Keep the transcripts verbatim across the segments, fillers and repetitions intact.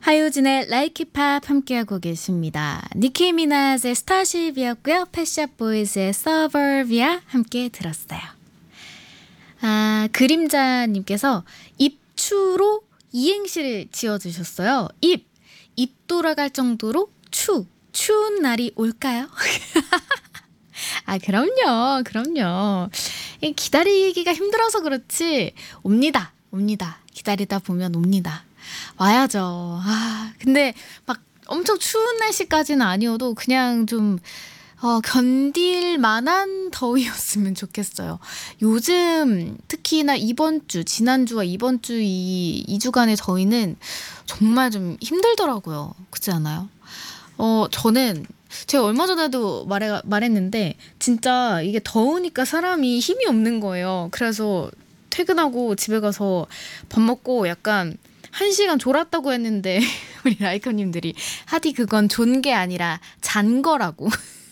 하효진의 Like It Pop 함께하고 계십니다. 니키 미나즈의 스타쉽이었고요. 펫샵 보이즈의 Suburbia 함께 들었어요. 아, 그림자님께서 입추로 이행시를 지어주셨어요. 입, 입 돌아갈 정도로 추, 추운 날이 올까요? 아, 그럼요, 그럼요. 기다리기가 힘들어서 그렇지 옵니다, 옵니다. 기다리다 보면 옵니다. 와야죠. 아, 근데 막 엄청 추운 날씨까지는 아니어도 그냥 좀 어, 견딜 만한 더위였으면 좋겠어요. 요즘 특히나 이번 주, 지난주와 이번 주 이 이 주간의 더위는 정말 좀 힘들더라고요. 그렇지 않아요? 어, 저는 제가 얼마 전에도 말해, 말했는데 진짜 이게 더우니까 사람이 힘이 없는 거예요. 그래서 퇴근하고 집에 가서 밥 먹고 약간 한 시간 졸았다고 했는데 우리 라이커님들이 하디 그건 존 게 아니라 잔 거라고.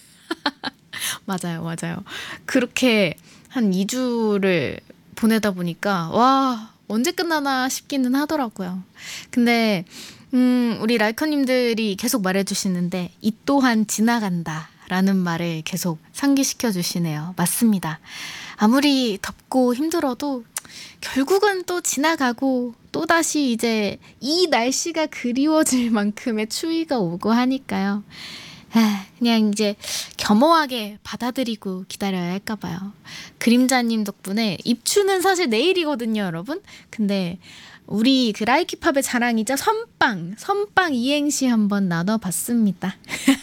맞아요, 맞아요. 그렇게 한 이 주를 보내다 보니까 와, 언제 끝나나 싶기는 하더라고요. 근데 음, 우리 라이커님들이 계속 말해주시는데 이 또한 지나간다 라는 말을 계속 상기시켜 주시네요. 맞습니다. 아무리 덥고 힘들어도 결국은 또 지나가고 또다시 이제 이 날씨가 그리워질 만큼의 추위가 오고 하니까요. 아, 그냥 이제 겸허하게 받아들이고 기다려야 할까 봐요. 그림자님 덕분에 입추는 사실 내일이거든요, 여러분. 근데 우리 그 라이키팝의 자랑이자 선빵, 선빵 이행시 한번 나눠봤습니다.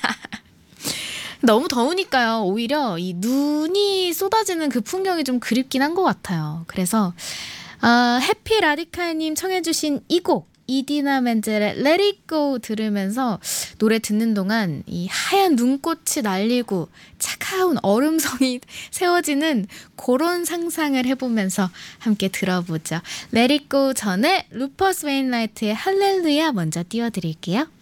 너무 더우니까요. 오히려 이 눈이 쏟아지는 그 풍경이 좀 그립긴 한 것 같아요. 그래서 어, 해피 라디칼님 청해주신 이 곡 이디나 멘젤의 Let It Go 들으면서 노래 듣는 동안 이 하얀 눈꽃이 날리고 차가운 얼음성이 세워지는 그런 상상을 해보면서 함께 들어보죠. Let It Go 전에 루퍼스 웨인라이트의 할렐루야 먼저 띄워드릴게요.